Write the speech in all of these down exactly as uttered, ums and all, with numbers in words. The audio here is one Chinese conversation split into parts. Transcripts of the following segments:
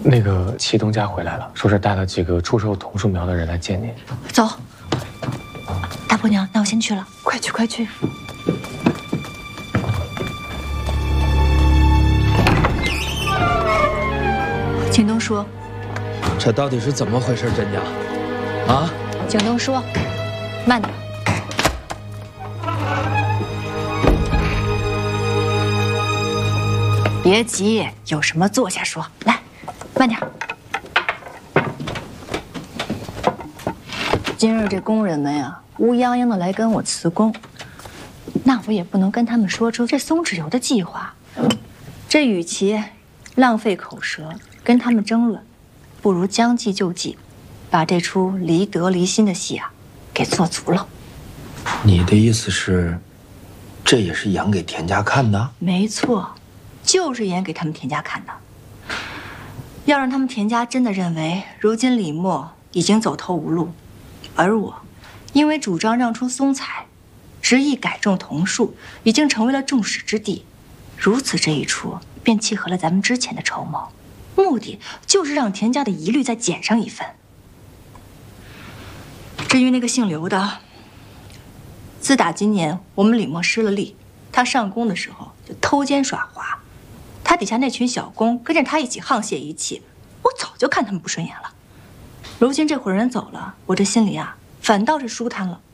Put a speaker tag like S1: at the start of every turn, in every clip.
S1: 那个祁东家回来了，说是带了几个出售桐树苗的人来见您。
S2: 走，大婆娘，那我先去了，快去快去。景东叔，
S3: 这到底是怎么回事，甄家？啊？
S2: 景东叔，慢点。 别急，有什么坐下说。来，慢点。今日这工人们呀，乌泱泱的来跟我辞工，那我也不能跟他们说出这松脂油的计划。这与其浪费口舌跟他们争论，不如将计就计，把这出离德离心的戏啊，给做足了。
S3: 你的意思是，这也是演给田家看的？
S2: 没错。 就是演给他们田家看的，要让他们田家真的认为，如今李默已经走投无路，而我，因为主张让出松彩，执意改种桐树，已经成为了众矢之的。如此这一出，便契合了咱们之前的筹谋，目的就是让田家的疑虑再减上一分。至于那个姓刘的，自打今年我们李默失了利，他上工的时候就偷奸耍滑。 他底下那群小工跟着他一起沆瀣一气，我早就看他们不顺眼了。如今这伙人走了，我这心里啊，反倒是舒坦了。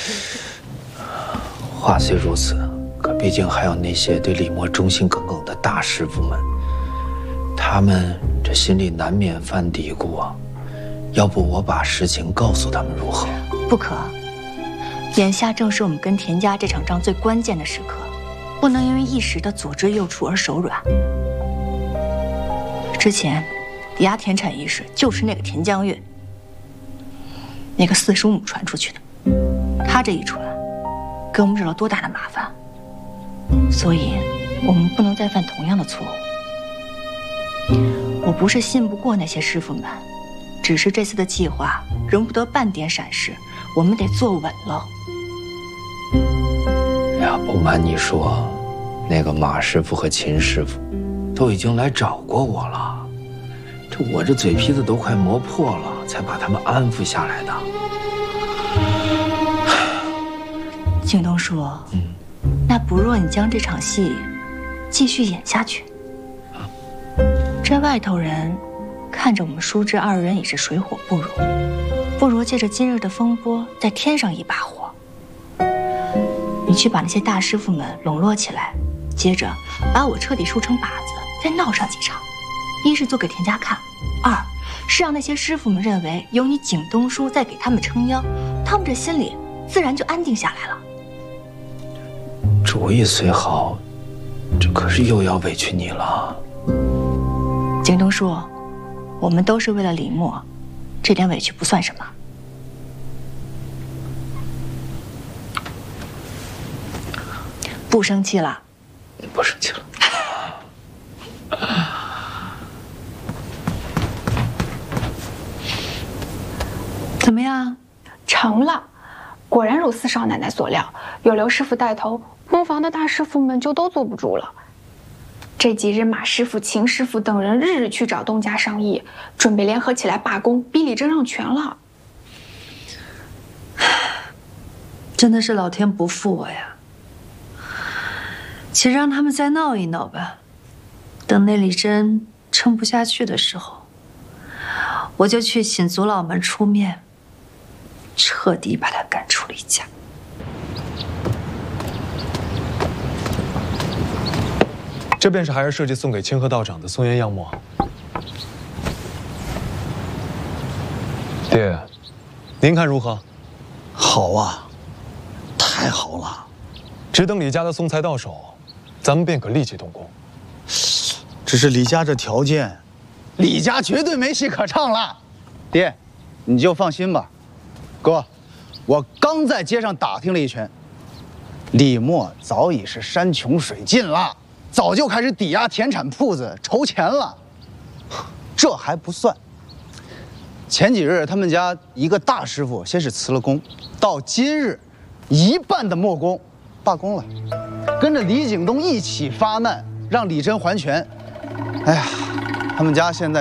S3: 话虽如此，可毕竟还有那些对李默忠心耿耿的大师傅们，他们这心里难免犯嘀咕啊。要不我把实情告诉他们如何？
S2: 不可，眼下正是我们跟田家这场仗最关键的时刻。 不能因为一时的左支右绌而手软。之前抵押田产一事就是那个田江月，那个四叔母传出去的。他这一传，给我们惹了多大的麻烦，所以我们不能再犯同样的错误。我不是信不过那些师傅们，只是这次的计划容不得半点闪失，我们得坐稳了。
S3: 呀，不瞒你说，那个马师傅和秦师傅都已经来找过我了，这我这嘴皮子都快磨破了，才把他们安抚下来的。
S2: 景东叔，嗯，那不若你将这场戏继续演下去。啊，这外头人看着我们叔侄二人已是水火不容，不如借着今日的风波，再添上一把火。 你去把那些大师傅们笼络起来，接着把我彻底输成靶子，再闹上几场。一是做给田家看，二是让那些师傅们认为有你景东叔在给他们撑腰，他们这心里自然就安定下来了。
S3: 主意虽好，这可是又要委屈你了。
S2: 景东叔，我们都是为了李默，这点委屈不算什么。 不生气了，
S3: 不生气了。
S4: 怎么样？成了，果然如四少奶奶所料，有刘师傅带头，磨坊的大师傅们就都坐不住了。这几日，马师傅、秦师傅等人日日去找东家商议，准备联合起来罢工，逼李真让权了。
S5: 真的是老天不负我呀！ 且让他们再闹一闹吧，等那李真撑不下去的时候，我就去请族老们出面，彻底把他赶出李家。
S1: 这便是孩儿设计送给清河道长的松烟样墨。爹，您看如何？
S6: 好啊，太好了！
S1: 只等李家的松材到手。 咱们便可立即动工。
S6: 只是李家这条件，李家绝对没戏可唱了。爹，你就放心吧。哥，我刚在街上打听了一圈，李默早已是山穷水尽了，早就开始抵押田产铺子筹钱了。这还不算，前几日他们家一个大师傅先是辞了工，到今日，一半的墨工罢工了。 跟着李景东一起发难，让李真还权。哎呀，他们家现在